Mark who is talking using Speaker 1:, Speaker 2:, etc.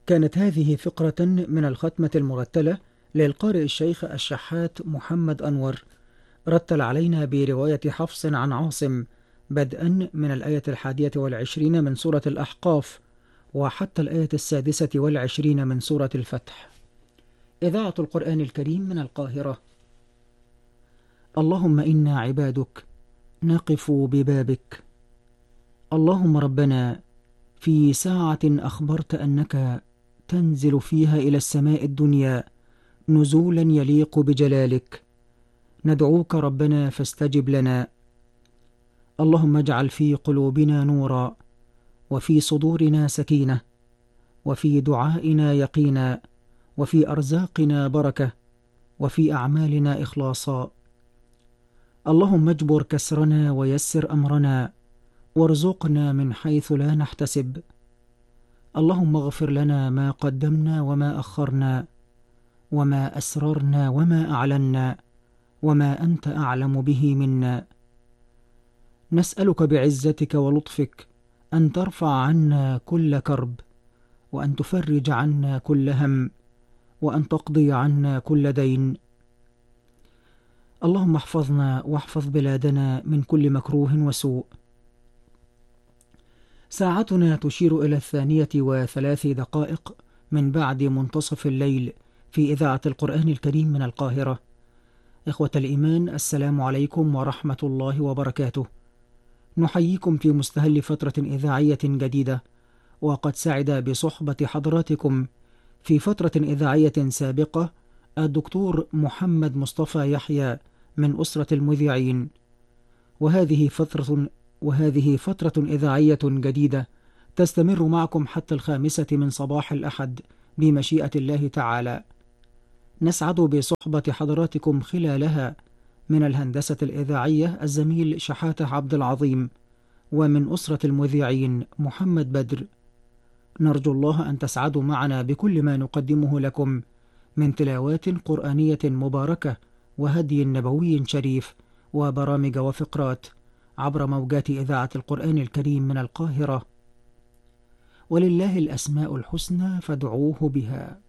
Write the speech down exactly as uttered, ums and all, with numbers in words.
Speaker 1: كانت هذه فقرة من الختمة المرتلة للقارئ الشيخ الشحات محمد أنور، رتل علينا برواية حفص عن عاصم بدءا من الآية الحادية والعشرين من سورة الأحقاف وحتى الآية السادسة والعشرين من سورة الفتح. إذاعة القرآن الكريم من القاهرة. اللهم إنا عبادك نقف ببابك. اللهم ربنا، في ساعة أخبرت أنك تنزل فيها إلى السماء الدنيا نزولا يليق بجلالك، ندعوك ربنا فاستجب لنا. اللهم اجعل في قلوبنا نورا، وفي صدورنا سكينة، وفي دعائنا يقينا، وفي أرزاقنا بركة، وفي أعمالنا إخلاصا. اللهم اجبر كسرنا ويسر أمرنا، وارزقنا من حيث لا نحتسب. اللهم اغفر لنا ما قدمنا وما أخرنا، وما أسررنا وما أعلنا، وما أنت أعلم به منا. نسألك بعزتك ولطفك أن ترفع عنا كل كرب، وأن تفرج عنا كل هم، وأن تقضي عنا كل دين. اللهم احفظنا واحفظ بلادنا من كل مكروه وسوء. ساعتنا تشير إلى الثانية وثلاث دقائق من بعد منتصف الليل في إذاعة القرآن الكريم من القاهرة. إخوة الإيمان، السلام عليكم ورحمة الله وبركاته. نحييكم في مستهل فترة إذاعية جديدة، وقد سعد بصحبة حضراتكم في فترة إذاعية سابقة الدكتور محمد مصطفى يحيى من أسرة المذيعين، وهذه فترة وهذه فترة إذاعية جديدة تستمر معكم حتى الخامسة من صباح الأحد بمشيئة الله تعالى. نسعد بصحبة حضراتكم خلالها من الهندسة الإذاعية الزميل شحاتة عبد العظيم، ومن أسرة المذيعين محمد بدر. نرجو الله أن تسعدوا معنا بكل ما نقدمه لكم من تلاوات قرآنية مباركة وهدي نبوي شريف وبرامج وفقرات عبر موجات إذاعة القرآن الكريم من القاهرة. ولله الأسماء الحسنى فادعوه بها.